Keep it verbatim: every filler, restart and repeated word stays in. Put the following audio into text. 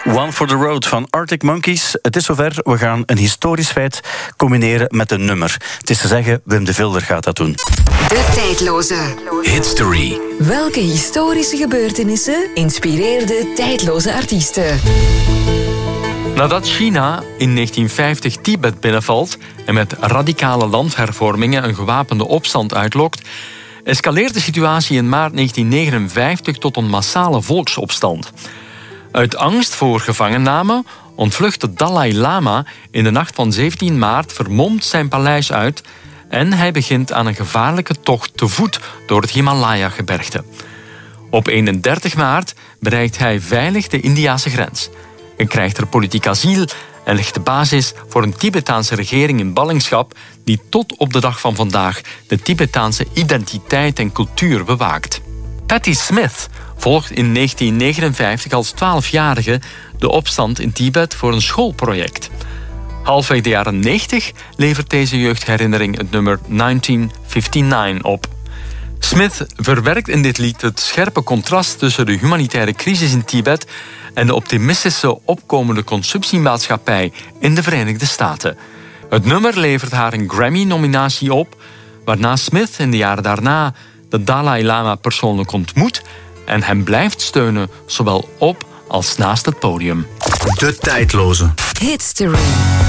One for the Road van Arctic Monkeys. Het is zover, we gaan een historisch feit combineren met een nummer. Het is te zeggen, Wim de Vilder gaat dat doen. De tijdloze Hitstory. Welke historische gebeurtenissen inspireerden tijdloze artiesten? Nadat China in negentien vijftig Tibet binnenvalt en met radicale landhervormingen een gewapende opstand uitlokt, escaleert de situatie in maart negentien negenenvijftig tot een massale volksopstand. Uit angst voor gevangenname ontvlucht de Dalai Lama in de nacht van zeventien maart vermomd zijn paleis uit en hij begint aan een gevaarlijke tocht te voet door het Himalaya-gebergte. Op eenendertig maart bereikt hij veilig de Indiase grens en krijgt er politiek asiel en legt de basis voor een Tibetaanse regering in ballingschap die tot op de dag van vandaag de Tibetaanse identiteit en cultuur bewaakt. Patti Smith volgt in negentien negenenvijftig als twaalfjarige de opstand in Tibet voor een schoolproject. Halfweg de jaren negentig levert deze jeugdherinnering het nummer negentien vijfenvijftig op. Smith verwerkt in dit lied het scherpe contrast tussen de humanitaire crisis in Tibet en de optimistische opkomende consumptiemaatschappij in de Verenigde Staten. Het nummer levert haar een Grammy-nominatie op, waarna Smith in de jaren daarna de Dalai Lama persoonlijk ontmoet en hem blijft steunen, zowel op als naast het podium. De tijdloze Hitstory.